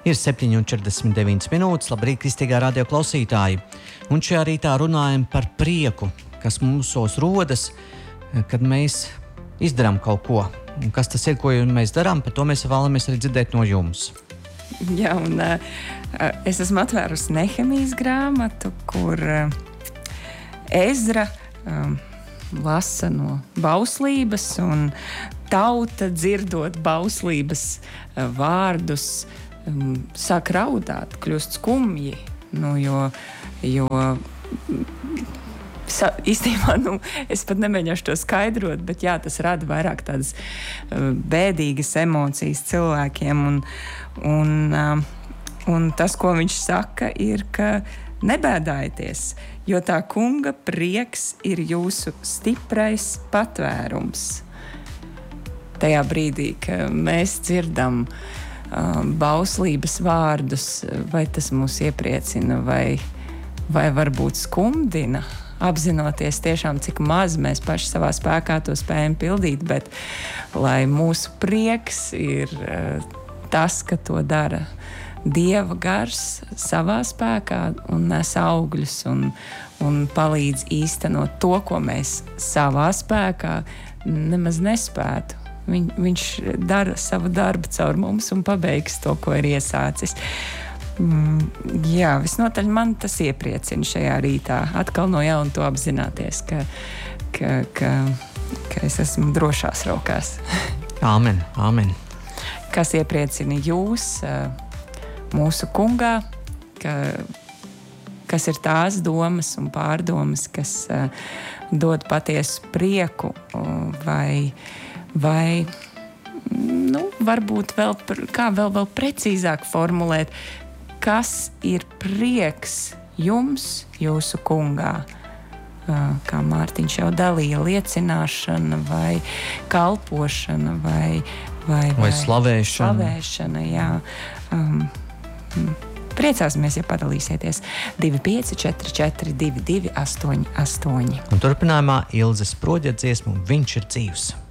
Ir 7:49 minūtes. Labrīt, kristīgā radio klausītāji. Un šajā rītā runājam par prieku, kas mūsos rodas, kad mēs izdarām kaut ko. Un kas tas ir, ko mēs darām, par to mēs vēlamies arī dzirdēt no jums. Jā, un es esmu atvērusi Nehemijas grāmatu, kur Ezra lasa no bauslības, un tauta dzirdot bauslības vārdus sāk raudāt, kļūst skumji, jo īstenībā, es pat nemēģināšu to skaidrot, bet jā, tas rada vairāk tādas bēdīgas emocijas cilvēkiem, un tas, ko viņš saka, ir, ka nebēdājieties, jo tā kunga prieks ir jūsu stiprais patvērums. Tajā brīdī, ka mēs dzirdam bauslības vārdus, vai tas mūs iepriecina, vai varbūt skumdina, apzinoties tiešām, cik maz mēs paši savā spēkā to spējam pildīt, bet lai mūsu prieks ir tas, ka to dara Dieva gars savā spēkā un nes augļus un palīdz īstenot to, ko mēs savā spēkā nemaz nespētu. Viņš dara savu darbu caur mums un pabeigs to, ko ir iesācis. Jā, visnotaļ man tas iepriecina šajā rītā. Atkal no jauna to apzināties, ka es esmu drošās rokās. Āmen, āmen. Kas iepriecina jūs mūsu kungā, kas ir tās domas un pārdomas, kas dod patiesu prieku vai varbūt vēl precīzāk formulēt, kas ir prieks jums, jūsu kungā. Kā Mārtiņš jau dalīja, liecināšana vai kalpošana vai slavēšana, jā. Priecāsimies, ja padalīsieties 2544 2288. Un turpinājumā Ilzes Sproģa dziesmu Viņš ir dzīvs.